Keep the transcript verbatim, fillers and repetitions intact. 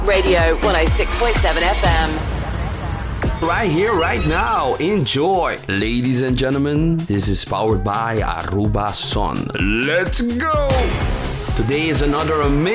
Radio one oh six point seven F M. Right here, right now. Enjoy. Ladies and gentlemen, this is powered by Aruba Sun. Let's go! Today is another amazing